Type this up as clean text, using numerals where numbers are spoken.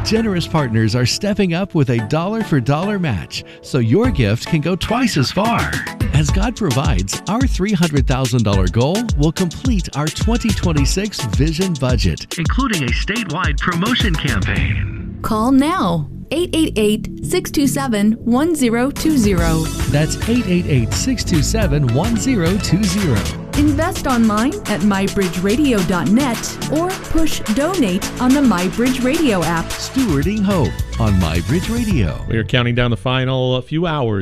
Generous partners are stepping up with a dollar-for-dollar match, so your gift can go twice as far. As God provides, our $300,000 goal will complete our 2026 Vision budget, including a statewide promotion campaign. Call now. 888-627-1020. That's 888-627-1020. Invest online at mybridgeradio.net or push donate on the MyBridge Radio app. Stewarding Hope on MyBridge Radio. We are counting down the final few hours